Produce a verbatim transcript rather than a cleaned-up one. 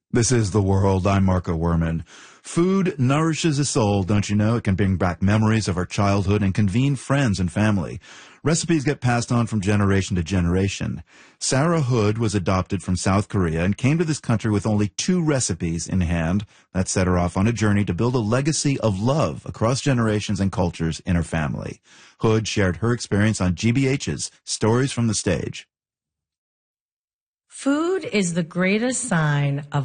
This is The World. I'm Marco Werman. Food nourishes the soul, don't you know? It can bring back memories of our childhood and convene friends and family. Recipes get passed on from generation to generation. Sarah Hood was adopted from South Korea and came to this country with only two recipes in hand. That set her off on a journey to build a legacy of love across generations and cultures in her family. Hood shared her experience on G B H's Stories from the Stage. Food is the greatest sign of